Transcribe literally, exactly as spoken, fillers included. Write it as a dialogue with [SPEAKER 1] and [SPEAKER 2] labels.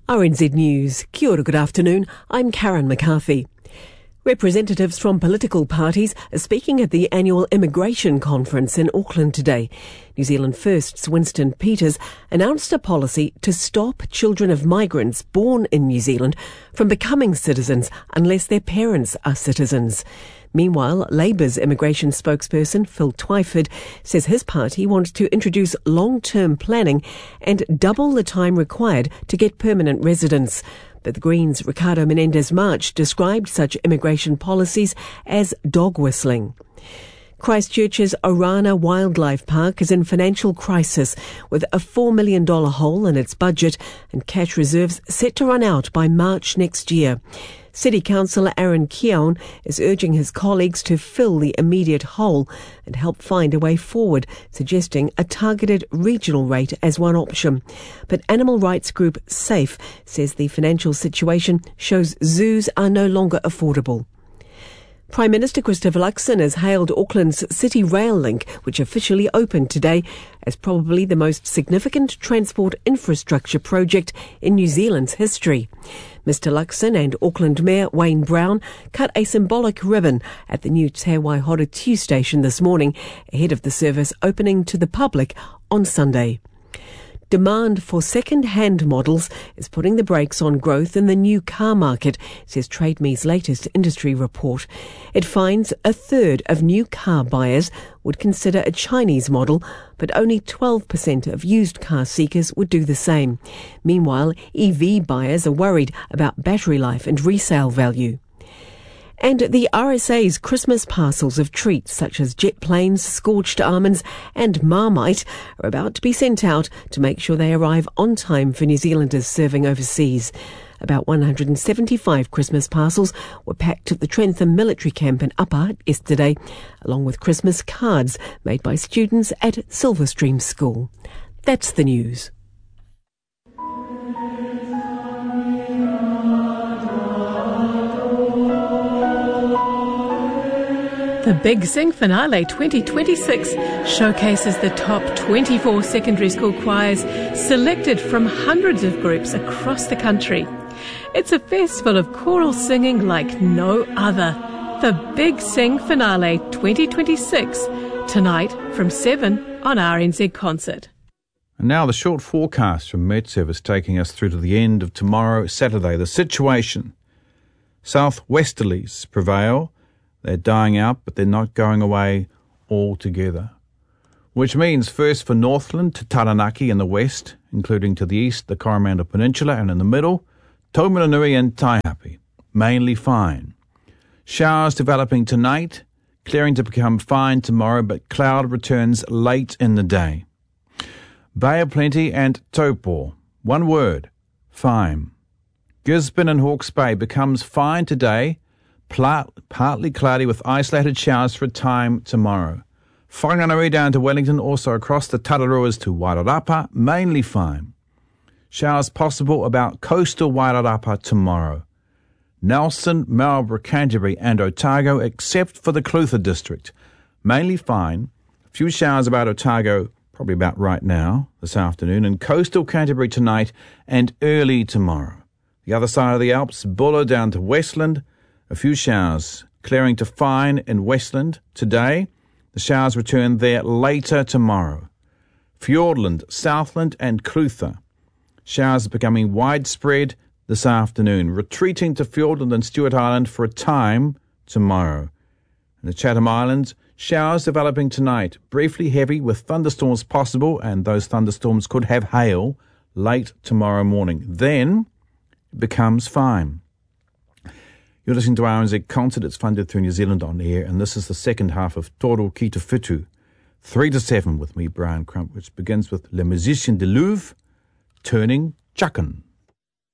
[SPEAKER 1] R N Z News. Kia ora, good afternoon. I'm Karen McCarthy. Representatives from political parties are speaking at the annual immigration conference in Auckland today. New Zealand First's Winston Peters announced a policy to stop children of migrants born in New Zealand from becoming citizens unless their parents are citizens. Meanwhile, Labour's immigration spokesperson Phil Twyford says his party wants to introduce long-term planning and double the time required to get permanent residence. But the Greens' Ricardo Menendez March described such immigration policies as dog whistling. Christchurch's Orana Wildlife Park is in financial crisis with a four million dollars hole in its budget and cash reserves set to run out by March next year. City Councillor Aaron Keown is urging his colleagues to fill the immediate hole and help find a way forward, suggesting a targeted regional rate as one option. But animal rights group SAFE says the financial situation shows zoos are no longer affordable. Prime Minister Christopher Luxon has hailed Auckland's City Rail link, which officially opened today, as probably the most significant transport infrastructure project in New Zealand's history. Mister Luxon and Auckland Mayor Wayne Brown cut a symbolic ribbon at the new Te Waihoratu station this morning, ahead of the service opening to the public on Sunday. Demand for second-hand models is putting the brakes on growth in the new car market, says TradeMe's latest industry report. It finds a third of new car buyers would consider a Chinese model, but only twelve percent of used car seekers would do the same. Meanwhile, E V buyers are worried about battery life and resale value. And the R S A's Christmas parcels of treats such as jet planes, scorched almonds and Marmite are about to be sent out to make sure they arrive on time for New Zealanders serving overseas. About one hundred seventy-five Christmas parcels were packed at the Trentham military camp in Upper yesterday, along with Christmas cards made by students at Silverstream School. That's the news.
[SPEAKER 2] The Big Sing Finale twenty twenty-six showcases the top twenty-four secondary school choirs selected from hundreds of groups across the country. It's a festival of choral singing like no other. The Big Sing Finale twenty twenty-six, tonight from seven on R N Z Concert.
[SPEAKER 3] And now the short forecast from Met Service taking us through to the end of tomorrow, Saturday. The situation: southwesterlies prevail. They're dying out, but they're not going away altogether. Which means first for Northland to Taranaki in the west, including to the east, the Coromandel Peninsula, and in the middle, Taumarunui and Taihape, mainly fine. Showers developing tonight, clearing to become fine tomorrow, but cloud returns late in the day. Bay of Plenty and Taupo, one word, fine. Gisborne and Hawke's Bay becomes fine today, partly cloudy with isolated showers for a time tomorrow. Whanganui down to Wellington, also across the Tararuas to Wairarapa, mainly fine. Showers possible about coastal Wairarapa tomorrow. Nelson, Marlborough, Canterbury and Otago, except for the Clutha district, mainly fine. A few showers about Otago, probably about right now, this afternoon, and coastal Canterbury tonight and early tomorrow. The other side of the Alps, Buller down to Westland, a few showers, clearing to fine in Westland today. The showers return there later tomorrow. Fiordland, Southland and Clutha. Showers becoming widespread this afternoon, retreating to Fiordland and Stewart Island for a time tomorrow. In the Chatham Islands, showers developing tonight, briefly heavy with thunderstorms possible, and those thunderstorms could have hail late tomorrow morning. Then it becomes fine. You're listening to R N Z Concert. It's funded through New Zealand On Air, and this is the second half of Toro Ki Te Whitu, three to seven with me, Brian Crump, which begins with Le Musicien de Louvre, Turning Chucken.